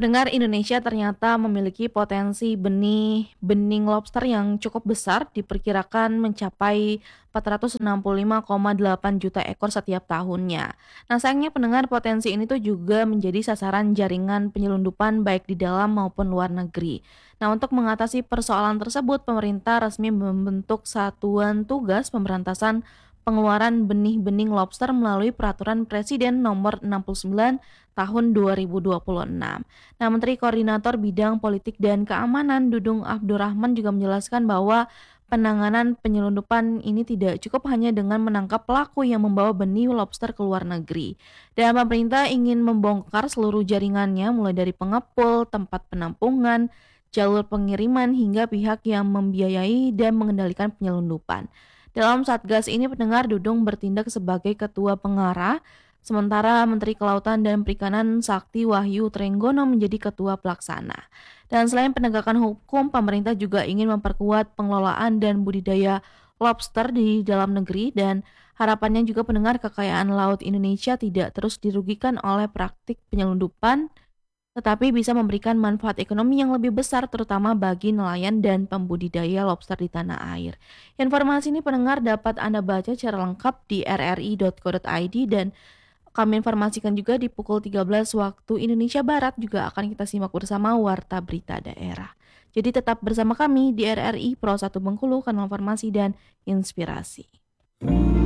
Pendengar, Indonesia ternyata memiliki potensi benih lobster yang cukup besar, diperkirakan mencapai 465,8 juta ekor setiap tahunnya. Nah, sayangnya pendengar, potensi ini tuh juga menjadi sasaran jaringan penyelundupan baik di dalam maupun luar negeri. Nah, untuk mengatasi persoalan tersebut, pemerintah resmi membentuk Satuan Tugas Pemberantasan Pengeluaran Benih-benih Lobster melalui Peraturan Presiden Nomor 69 Tahun 2026. Nah, Menteri Koordinator Bidang Politik dan Keamanan Dudung Abdurrahman juga menjelaskan bahwa penanganan penyelundupan ini tidak cukup hanya dengan menangkap pelaku yang membawa benih lobster ke luar negeri. Dan pemerintah ingin membongkar seluruh jaringannya mulai dari pengepul, tempat penampungan, jalur pengiriman hingga pihak yang membiayai dan mengendalikan penyelundupan. Dalam Satgas ini pendengar, Dudung bertindak sebagai ketua pengarah, sementara Menteri Kelautan dan Perikanan Sakti Wahyu Trenggono menjadi ketua pelaksana. Dan selain penegakan hukum, pemerintah juga ingin memperkuat pengelolaan dan budidaya lobster di dalam negeri, dan harapannya juga pendengar, kekayaan laut Indonesia tidak terus dirugikan oleh praktik penyelundupan, tetapi bisa memberikan manfaat ekonomi yang lebih besar terutama bagi nelayan dan pembudidaya lobster di tanah air. Informasi ini pendengar dapat Anda baca secara lengkap di rri.co.id, dan kami informasikan juga di pukul 13 waktu Indonesia Barat juga akan kita simak bersama Warta Berita Daerah. Jadi tetap bersama kami di RRI Pro 1 Bengkulu, kanal informasi dan inspirasi.